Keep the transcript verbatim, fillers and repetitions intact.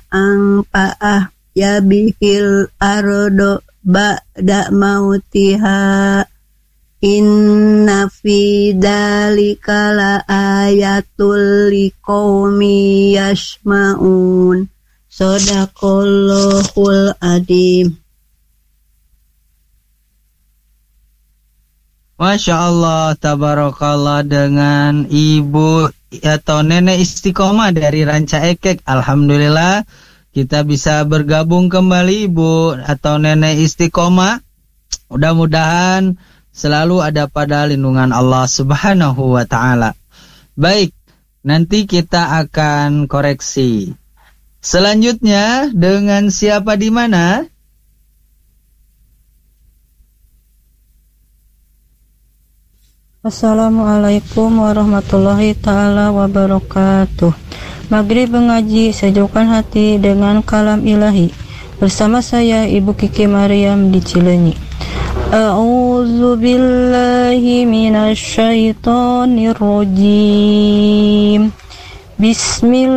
ang paah ya bihil ardo ba'da mautiha inna fi dzalika la ayatul liqaumi yasmaun. Shadaqallahul adzim. Masya Allah, tabarakallah, dengan ibu atau nenek istiqomah dari Ranca Ekek. Alhamdulillah kita bisa bergabung kembali ibu atau nenek istiqomah. Mudah-mudahan selalu ada pada lindungan Allah Subhanahu wa ta'ala. Baik, nanti kita akan koreksi. Selanjutnya dengan siapa di mana? Assalamualaikum warahmatullahi ta'ala wabarakatuh. Maghrib mengaji sejauhkan hati dengan kalam ilahi. Bersama saya Ibu Kiki Mariam di Cileunyi. A'udzu billahi minasy syaithanir rajim. Bismillah.